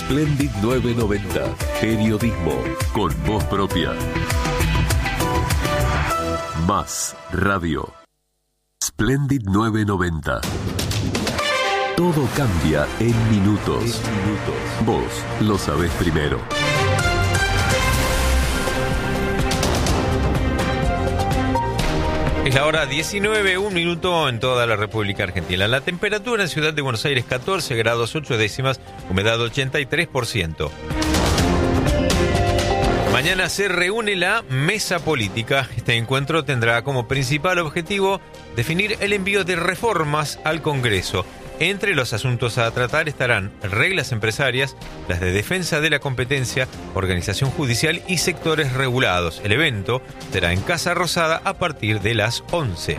Splendid 990. Periodismo con voz propia. Más radio. Splendid 990. Todo cambia en minutos. Vos lo sabés primero. Es la hora 19, un minuto en toda la República Argentina. La temperatura en Ciudad de Buenos Aires 14 grados 8 décimas, humedad 83%. Mañana se reúne la mesa política. Este encuentro tendrá como principal objetivo definir el envío de reformas al Congreso. Entre los asuntos a tratar estarán reglas empresarias, las de defensa de la competencia, organización judicial y sectores regulados. El evento será en Casa Rosada a partir de las 11.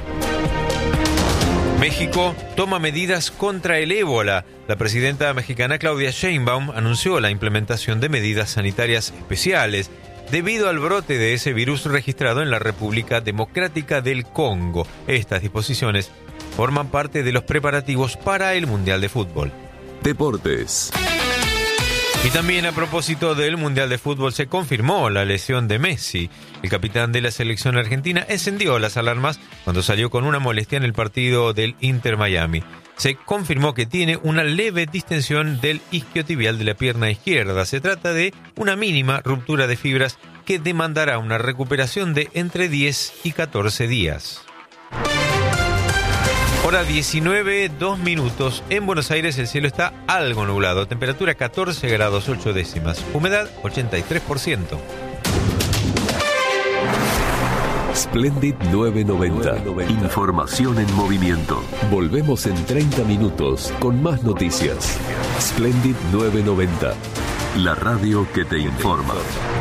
México toma medidas contra el ébola. La presidenta mexicana Claudia Sheinbaum anunció la implementación de medidas sanitarias especiales debido al brote de ese virus registrado en la República Democrática del Congo. Estas disposiciones forman parte de los preparativos para el Mundial de Fútbol. Deportes. Y también a propósito del Mundial de Fútbol se confirmó la lesión de Messi. El capitán de la selección argentina encendió las alarmas cuando salió con una molestia en el partido del Inter Miami. Se confirmó que tiene una leve distensión del isquiotibial de la pierna izquierda. Se trata de una mínima ruptura de fibras que demandará una recuperación de entre 10 y 14 días. Hora 19, 2 minutos. En Buenos Aires el cielo está algo nublado. Temperatura 14 grados 8 décimas. Humedad 83%. Splendid 990. Información en movimiento. Volvemos en 30 minutos con más noticias. Splendid 990. La radio que te informa.